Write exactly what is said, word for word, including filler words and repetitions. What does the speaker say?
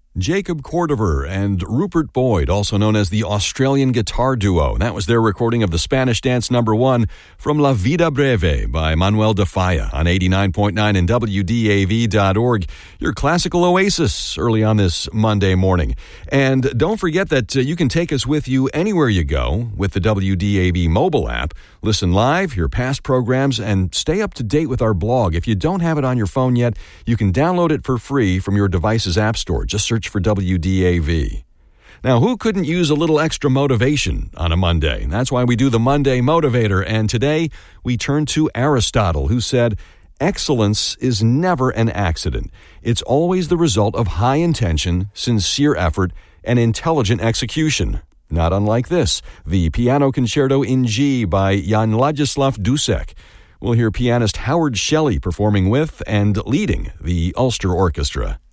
Jacob Cordover and Rupert Boyd, also known as the Australian Guitar Duo. That was their recording of the Spanish dance number one from La Vida Breve by Manuel de Falla on eighty-nine point nine and W D A V dot org, your classical oasis early on this Monday morning. And don't forget that uh, you can take us with you anywhere you go with the W D A V mobile app. Listen live, hear past programs, and stay up to date with our blog. If you don't have it on your phone yet, you can download it for free from your device's app store. Just search for W D A V. Now, who couldn't use a little extra motivation on a Monday? That's why we do the Monday Motivator, and today we turn to Aristotle, who said, "Excellence is never an accident. It's always the result of high intention, sincere effort, and intelligent execution." Not unlike this, the Piano Concerto in G by Jan Ladislav Dussek. We'll hear pianist Howard Shelley performing with and leading the Ulster Orchestra.